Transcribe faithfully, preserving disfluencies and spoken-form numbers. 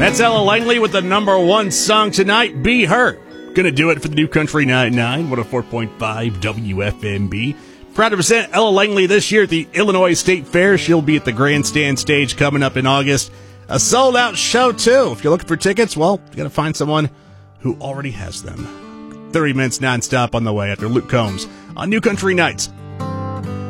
That's Ella Langley with the number one song tonight, Be Her. Gonna do it for the New Country ninety-nine, one oh four point five W F M B. Proud to present Ella Langley this year at the Illinois State Fair. She'll be at the Grandstand stage coming up in August. A sold-out show, too. If you're looking for tickets, well, you gotta find someone who already has them. thirty minutes nonstop on the way after Luke Combs on New Country Nights